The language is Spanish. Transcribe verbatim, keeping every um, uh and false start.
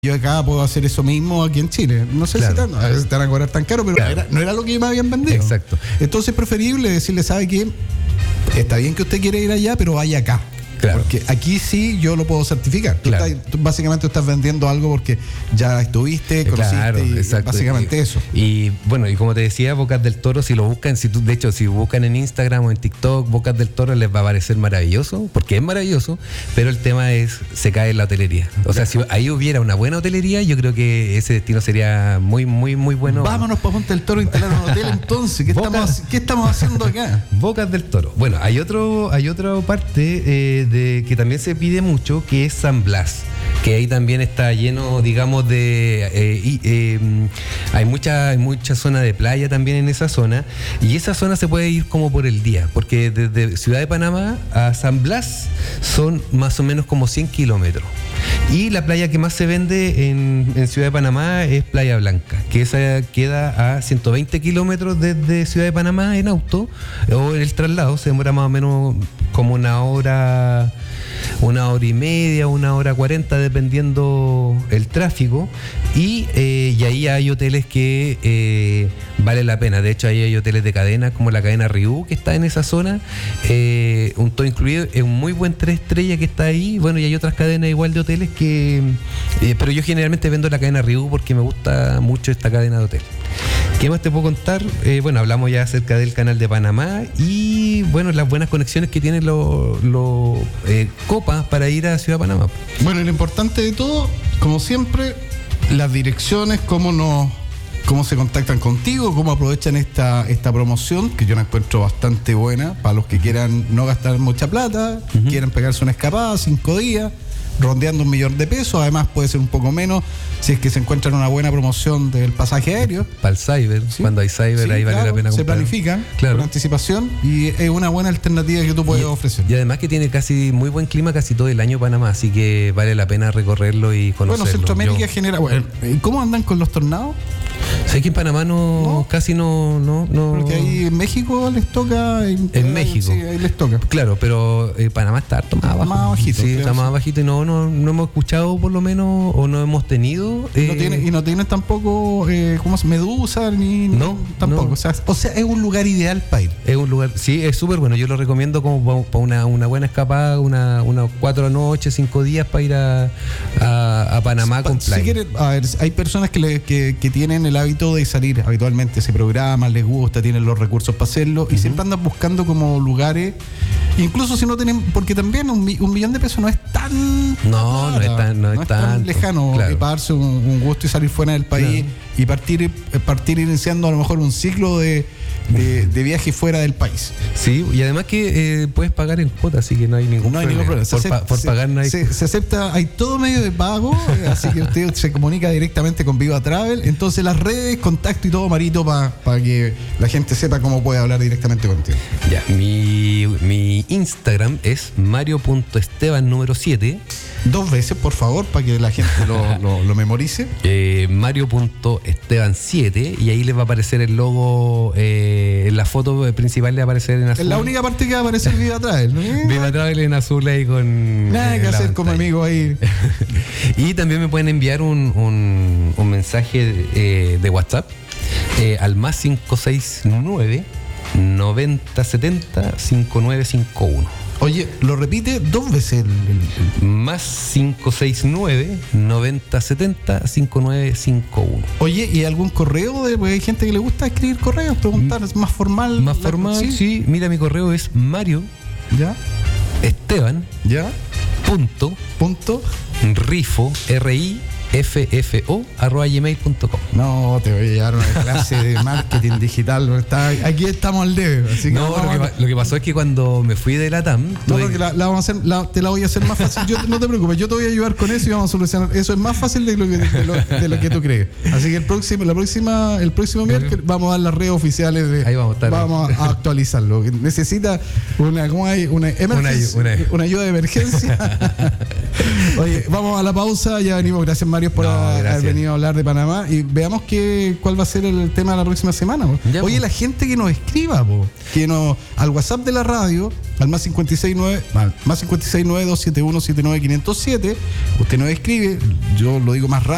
Yo acá puedo hacer eso mismo aquí en Chile. No sé claro. si te, a veces te van a cobrar tan caro, pero claro. era, no era lo que me habían vendido. Exacto. Entonces es preferible decirle, ¿sabe qué? Está bien que usted quiere ir allá, pero vaya acá. Claro. Porque aquí sí yo lo puedo certificar. Tú, claro. estás, tú básicamente estás vendiendo algo porque ya estuviste, conociste, claro, y exacto. básicamente y, eso. Y bueno, y como te decía, Bocas del Toro, si lo buscan, si tú, de hecho, si buscan en Instagram o en TikTok, Bocas del Toro les va a parecer maravilloso, porque es maravilloso, pero el tema es, se cae en la hotelería. O sea, si ahí hubiera una buena hotelería, yo creo que ese destino sería muy, muy, muy bueno. Vámonos para Punta del Toro a instalar un hotel entonces. ¿Qué, estamos, ¿Qué estamos haciendo acá? Bocas del Toro. Bueno, hay otro, hay otra parte eh, de que también se pide mucho, que es San Blas, que ahí también está lleno, digamos, de eh, y, eh, hay mucha hay mucha zona de playa también en esa zona, y esa zona se puede ir como por el día, porque desde Ciudad de Panamá a San Blas son más o menos como cien kilómetros, y la playa que más se vende en, en Ciudad de Panamá es Playa Blanca, que esa queda a ciento veinte kilómetros desde Ciudad de Panamá en auto, o en el traslado se demora más o menos como una hora una hora y media, una hora cuarenta, dependiendo el tráfico, y, eh, y ahí hay hoteles que eh, vale la pena. De hecho, ahí hay hoteles de cadena, como la cadena Riu, que está en esa zona, eh, un todo incluido, es un muy buen tres estrellas que está ahí. Bueno, y hay otras cadenas igual de hoteles que, eh, pero yo generalmente vendo la cadena Riu porque me gusta mucho esta cadena de hotel. ¿Qué más te puedo contar? Eh, bueno, hablamos ya acerca del canal de Panamá y, bueno, las buenas conexiones que tienen los lo, eh, Copa para ir a Ciudad de Panamá. Bueno, lo importante de todo, como siempre, las direcciones, cómo nos, cómo se contactan contigo, cómo aprovechan esta, esta promoción, que yo la encuentro bastante buena, para los que quieran no gastar mucha plata, uh-huh. quieran pegarse una escapada, cinco días, rondeando un millón de pesos. Además puede ser un poco menos si es que se encuentran una buena promoción del pasaje aéreo. Para el cyber, ¿sí? Cuando hay cyber, sí, ahí vale claro, la pena comprar. Se planifican claro. con anticipación y es una buena alternativa que tú puedes y, ofrecer. Y además que tiene casi muy buen clima casi todo el año Panamá, así que vale la pena recorrerlo y conocerlo. Bueno, Centroamérica Yo, genera... Bueno, ¿cómo andan con los tornados? Sé que en Panamá no, no, casi no, no, no. Porque ahí en México les toca. En, en México. Sí, ahí les toca. Claro, pero eh, Panamá está harto más abajo. Más bajito. Sí, está más bajito y no, no, no hemos escuchado por lo menos, o no hemos tenido. Y, eh, no, tiene, y no tienen tampoco, eh, ¿cómo es? Medusa, ni. No, tampoco. No. O sea, o sea, es un lugar ideal para ir. Es un lugar, sí, es súper bueno. Yo lo recomiendo como para una, una buena escapada, una, unas cuatro noches, cinco días para ir a, a, a Panamá si, con playa. Si quieren, a ver, hay personas que, le, que, que tienen el hábito de salir habitualmente, se programan, les gusta, tienen los recursos para hacerlo, uh-huh. y siempre andan buscando como lugares, incluso si no tienen, porque también un, un millón de pesos no es tan no, no es tan, no no es tan, tan lejano, claro. para darse un, un gusto y salir fuera del país, claro. y partir partir iniciando a lo mejor un ciclo de, de, de viaje fuera del país. Sí, y además que eh, puedes pagar en cuota, así que no hay ningún no hay problema. Ningún problema. Por, se, pa, por se, pagar no hay... se, se acepta, hay todo medio de pago, así que usted se comunica directamente con Viva Travel. Entonces las redes, contacto y todo, Marito, para pa que la gente sepa cómo puede hablar directamente contigo. Ya, mi, mi Instagram es mario.esteban número siete. Dos veces, por favor, para que la gente lo, lo, lo memorice. Eh, mario.esteban siete, y ahí les va a aparecer el logo, eh, en la foto principal le va a aparecer en azul. Es la única parte que va a aparecer Viva Travel, ¿no? Viva Travel en azul ahí con... Nada que hacer pantalla. Como amigo ahí. Y también me pueden enviar un, un, un mensaje eh, de WhatsApp eh, al más cinco seis nueve, noventa setenta, cincuenta y nueve cincuenta y uno. Oye, lo repite dos veces el, el, el... más cinco seis nueve, noventa setenta, cincuenta y nueve cincuenta y uno. Oye, ¿y algún correo? De, porque hay gente que le gusta escribir correos, preguntar, ¿es más formal? Más formal, ¿sí? Sí, mira, mi correo es Mario ¿Ya? Esteban ¿Ya? Punto Punto Rifo R I F F O arroba gmail punto com. No, te voy a llevar una clase de marketing digital. Está, aquí estamos al debe. Así que no, lo que, a... lo que pasó es que cuando me fui de la T A M. No, tuve... la, la vamos a hacer, la, te la voy a hacer más fácil. Yo, no te preocupes, yo te voy a ayudar con eso y vamos a solucionar. Eso es más fácil de lo que, de lo, de lo que tú crees. Así que el próximo, la próxima, el próximo miércoles vamos a dar las redes oficiales de. Ahí vamos a estar. Vamos a actualizarlo. Necesita una, ¿cómo hay? Una emergencia. Una, una... una ayuda de emergencia. Oye, vamos a la pausa. Ya venimos. Gracias, Mario, por no, haber venido a hablar de Panamá, y veamos que, cuál va a ser el tema de la próxima semana. Ya, oye, po. La gente que nos escriba, po, que nos, al WhatsApp de la radio, al más cinco seis nueve, más cinco seis nueve, dos siete uno, siete nueve cinco cero siete, usted nos escribe, yo lo digo más rápido.